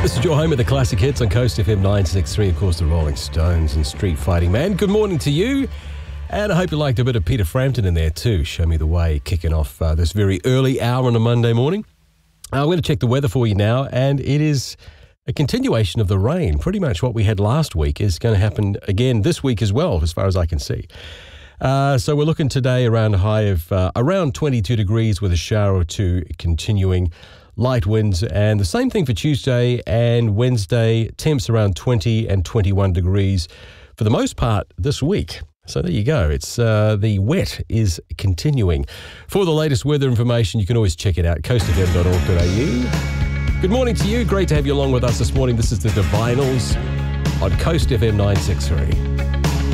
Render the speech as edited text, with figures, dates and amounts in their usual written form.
This is your home of the classic hits on Coast FM 963, of course, the Rolling Stones and Street Fighting Man. Good morning to you, and I hope you liked a bit of Peter Frampton in there too. Show Me the Way, kicking off this very early hour on a Monday morning. I'm going to check the weather for you now, and it is a continuation of the rain. Pretty much what we had last week is going to happen again this week as well, as far as I can see. So we're looking today around a high of around 22 degrees with a shower or two continuing. Light winds, and the same thing for Tuesday and Wednesday, temps around 20 and 21 degrees for the most part this week. So there you go. It's the wet is continuing. For the latest weather information, you can always check it out, coastfm.org.au. Good morning to you. Great to have you along with us this morning. This is the Divinals on Coast FM 963.